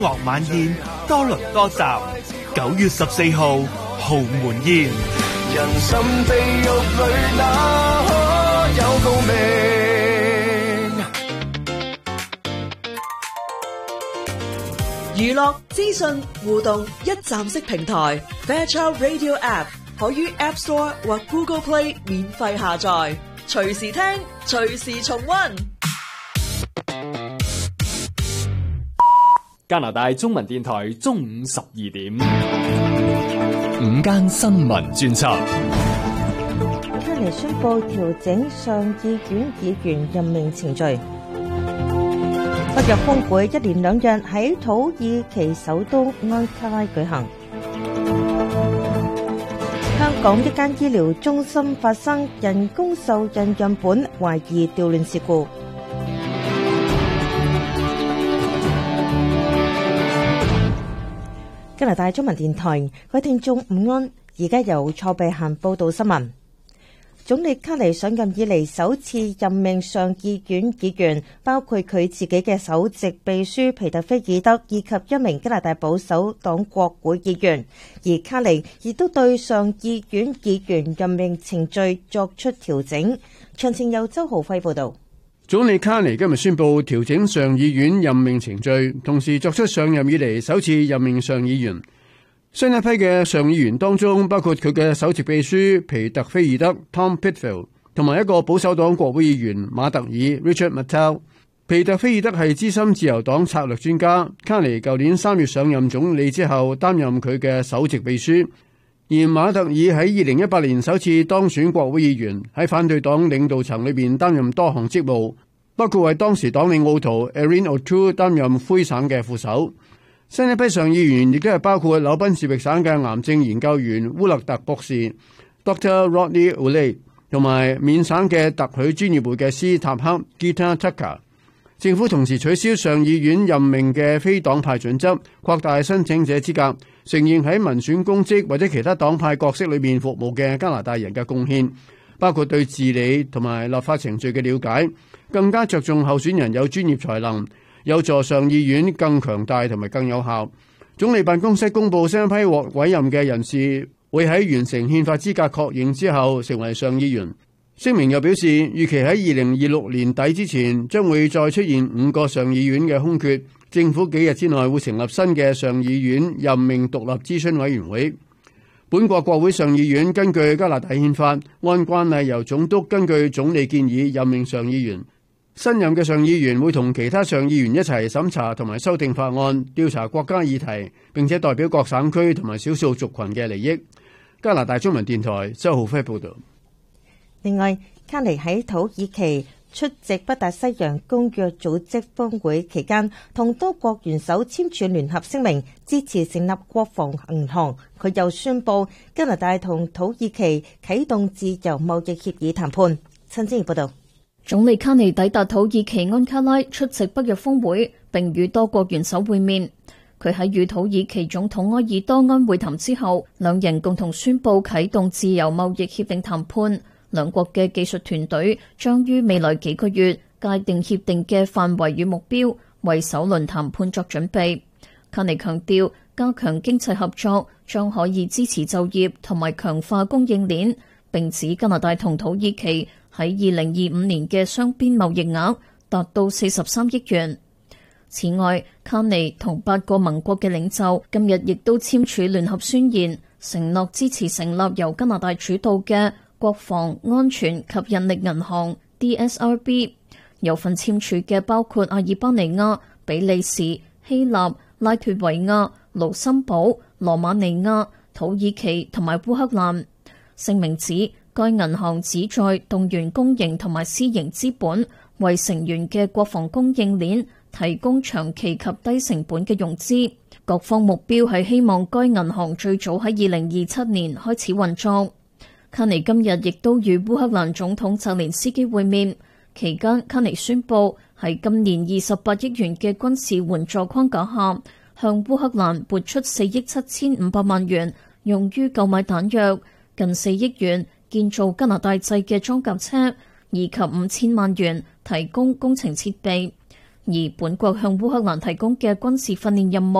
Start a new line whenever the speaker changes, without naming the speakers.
樂晚宴多倫多站9月14號豪門宴。
人心地獄裏哪可有共鳴？
娛樂資訊互動一站式平台 Fairchild Radio App 可於 App Store 或 Google Play 免費下載，隨時聽，隨時重溫。
加拿大中文電台中午12點，
午間新聞專輯。
卡尼宣布調整上議院議員任命程序。北約峰會一連2日喺土耳其首都安卡拉舉行。香港一間醫療中心發生人工受孕樣本懷疑調亂事故。加拿大中文電台，各位聽眾午安，而家由蔡碧嫻報道新聞。總理卡尼上任以嚟首次任命上議院議員，包括佢自己嘅首席秘書皮特菲爾德以及一名加拿大保守黨國會議員。而卡尼亦都對上議院議員任命程序作出調整。詳情由周浩輝報道。
總理卡尼今日宣布調整上議院任命程序，同時作出上任以嚟首次任命上議員。新一批嘅上議員當中，包括佢嘅首席秘書皮特菲爾德 Tom Pitfield 同埋一個保守黨國會議員馬特爾 Richard Martel。皮特菲爾德係資深自由黨策略專家，卡尼舊年3月上任總理之後擔任佢嘅首席秘書。而馬特爾喺2018年首次當選國會議員，喺反對黨領導層裏邊擔任多項職務，包括為當時黨領奧圖 Erin O'Toole 擔任魁省嘅副手。新一批上議員亦都係包括紐賓士域省嘅癌症研究員烏勒特博士 Dr. Rodney Uley 同埋緬省嘅特許專業會計師塔克 Gita Tucker。政府同時取消上議院任命嘅非黨派準則，擴大申請者資格，承認喺民選公職或者其他黨派角色裏面服務嘅加拿大人嘅貢獻，包括對治理同埋立法程序嘅了解，更加着重候選人有專業才能，有助上議院更強大同埋更有效。總理辦公室公布新一批獲委任嘅人士會喺完成憲法資格確認之後成為上議員。聲明又表示，預期喺2026年底之前將會再出現5個上議院嘅空缺，政府幾日之內會成立新嘅上議院任命獨立諮詢委員會。本國國會上議院根據加拿大憲法，按慣例由總督根據總理建議任命上議員。新任嘅上議員會同其他上議員一齊審查同埋修訂法案，調查國家議題，並且代表各省區同埋少數族群嘅利益。加拿大中文電台周浩輝報道。
另外，卡尼喺土耳其出席北大西洋公約組織峰會期間，同多國元首簽署聯合聲明，支持成立國防銀行。佢又宣布加拿大同土耳其啟動自由貿易協議談判。陳志怡報道。
總理卡尼抵達土耳其安卡拉出席北約峰會，並與多國元首會面。佢喺與土耳其總統埃爾多安會談之後，兩人共同宣布啟動自由貿易協定談判。兩國嘅技術團隊將於未來幾個月界定協定嘅範圍與目標，為首輪談判作準備。卡尼強調，加強經濟合作將可以支持就業同埋強化供應鏈，並指加拿大同土耳其喺2025年嘅雙邊貿易額達到43億元。此外，卡尼同8個盟國嘅領袖今日亦都簽署聯合宣言，承諾支持成立由加拿大主導嘅國防安全及人力銀行 DSRB。 有份簽署嘅包括阿爾巴尼亞、比利時、希臘、拉脫維亞、盧森堡、羅馬尼亞、土耳其同埋烏克蘭。聲明指，該銀行旨在動員公營同埋私營資本，為成員嘅國防供應鏈提供長期及低成本嘅融資。各方目標係希望該銀行最早喺2027年開始運作。卡尼今日亦都與烏克蘭總統澤連斯基會面，期間卡尼宣布喺今年28億元嘅軍事援助框架下，向烏克蘭撥出4億7500萬元，用於購買彈藥，近4億元建造加拿大製嘅裝甲車，以及5000萬元提供工程設備。 而本國向烏克蘭提供嘅軍事訓練任務